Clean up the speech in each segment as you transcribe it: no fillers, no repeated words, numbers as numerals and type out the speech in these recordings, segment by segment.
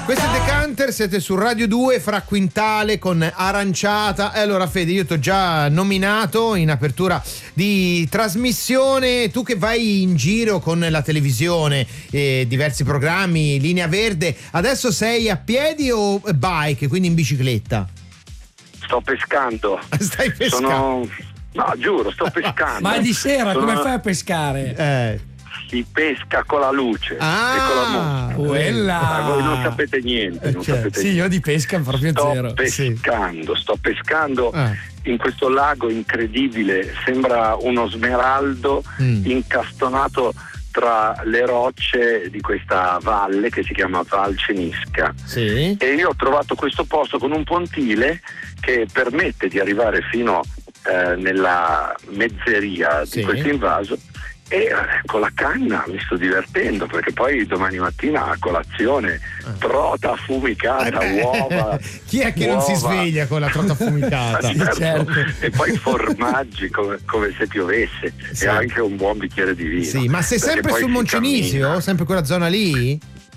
Questo è Decanter, siete su Radio 2, fra Quintale con Aranciata. E allora Fede, io ti ho già nominato in apertura di trasmissione, tu che vai in giro con la televisione, diversi programmi, Linea Verde, adesso sei a piedi o bike, quindi in bicicletta? Sto pescando. Stai pescando? No, giuro, sto pescando. Ma di sera come fai a pescare? Si pesca con la luce e con la mosca. Quella. Voi non sapete niente. Sì, io di pesca proprio zero. Sto pescando in questo lago incredibile, sembra uno smeraldo incastonato tra le rocce di questa valle che si chiama Val Cenisca. Sì. E io ho trovato questo posto con un pontile che permette di arrivare fino nella mezzeria di questo invaso. E con la canna mi sto divertendo, perché poi domani mattina a colazione trota affumicata, uova. Chi è che non si sveglia con la trota affumicata? Certo. E poi formaggi come se piovesse, e anche un buon bicchiere di vino. Sì, ma sei sempre sul Moncenisio? Sempre quella zona lì?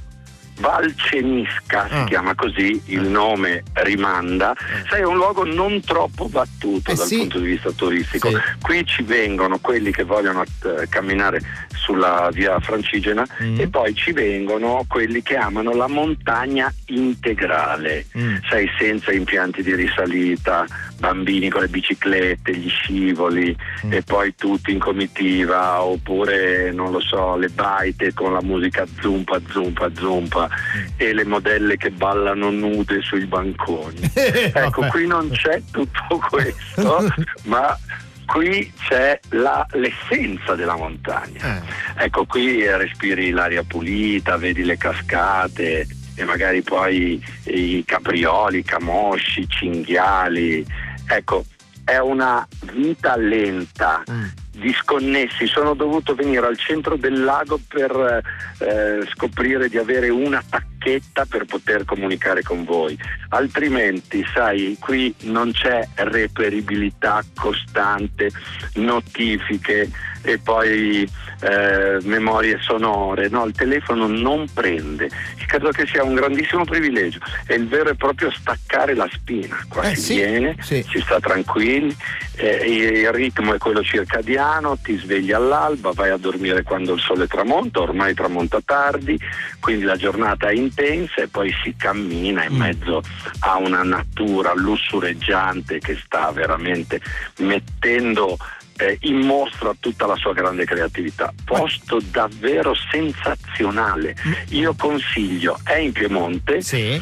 Val Cenisca si chiama così, il nome rimanda. Sai, è un luogo non troppo battuto dal punto di vista turistico. Qui ci vengono quelli che vogliono camminare sulla via Francigena e poi ci vengono quelli che amano la montagna integrale, sai, senza impianti di risalita, bambini con le biciclette, gli scivoli e poi tutti in comitiva, oppure non lo so, le baite con la musica zumpa zumpa zumpa e le modelle che ballano nude sui banconi. Ecco, qui non c'è tutto questo, ma qui c'è l'essenza della montagna. Ecco, qui respiri l'aria pulita, vedi le cascate e magari poi i caprioli, i camosci, i cinghiali. Ecco, è una vita lenta, disconnessi. Sono dovuto venire al centro del lago per scoprire di avere una tacchetta per poter comunicare con voi, altrimenti sai, qui non c'è reperibilità costante, notifiche e poi memorie sonore, no, il telefono non prende. Credo che sia un grandissimo privilegio, è il vero e proprio staccare la spina. Qua si viene, si sta tranquilli, il ritmo è quello circadiano, ti svegli all'alba, vai a dormire quando il sole tramonta, ormai tramonta tardi, quindi la giornata è intensa e poi si cammina in mezzo a una natura lussureggiante che sta veramente mettendo in mostra tutta la sua grande creatività. Posto davvero sensazionale. Io consiglio, è in Piemonte,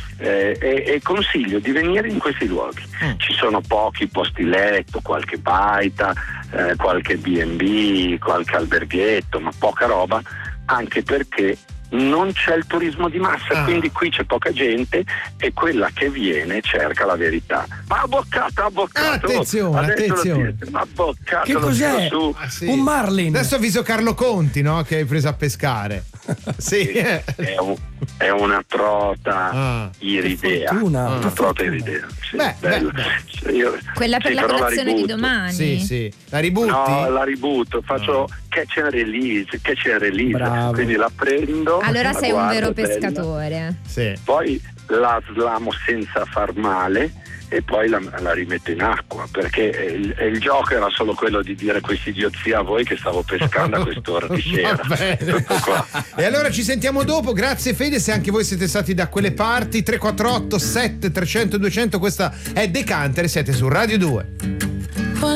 e consiglio di venire in questi luoghi. Ci sono pochi posti letto, qualche baita, qualche B&B, qualche alberghetto, ma poca roba, anche perché non c'è il turismo di massa, quindi qui c'è poca gente e quella che viene cerca la verità. Ma ha boccato! Attenzione. Ma ha boccato! Che cos'è? Un marlin. Adesso avviso Carlo Conti, no? Che hai preso a pescare. È una trota iridea. Una trota iridea. Sì, quella per la colazione di domani. Sì. La ributti? No, la ributto, faccio catch and release, quindi la prendo. Allora sei un vero bella, pescatore. Poi la slamo senza far male e poi la rimetto in acqua, perché il gioco era solo quello di dire questa idiozia a voi che stavo pescando a quest'ora di sera. Tutto qua. E allora ci sentiamo dopo. Grazie Fede, se anche voi siete stati da quelle parti. 348 7300 200, questa è Decanter, siete su Radio 2.